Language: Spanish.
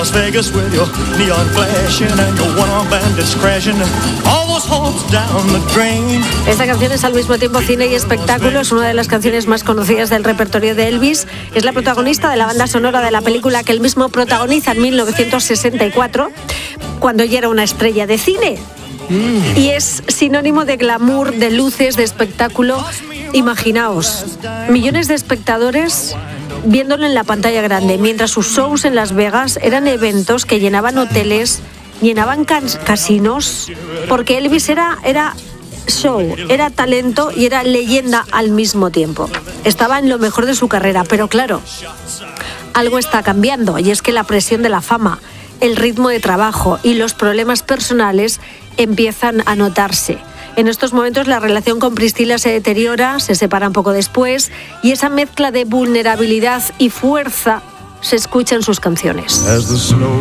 Las Vegas with your neon flashing and your one-armed bandits crashing. All those hopes down the drain. Esta canción es al mismo tiempo cine y espectáculo. Es una de las canciones más conocidas del repertorio de Elvis. Es la protagonista de la banda sonora de la película que él mismo protagoniza en 1964, cuando ya era una estrella de cine. Y es sinónimo de glamour, de luces, de espectáculo. Imaginaos, millones de espectadores viéndolo en la pantalla grande, mientras sus shows en Las Vegas eran eventos que llenaban hoteles, llenaban casinos, porque Elvis era show, era talento y era leyenda al mismo tiempo. Estaba en lo mejor de su carrera, pero claro, algo está cambiando, y es que la presión de la fama, el ritmo de trabajo y los problemas personales empiezan a notarse. En estos momentos la relación con Priscilla se deteriora, se separa un poco después, y esa mezcla de vulnerabilidad y fuerza se escucha en sus canciones.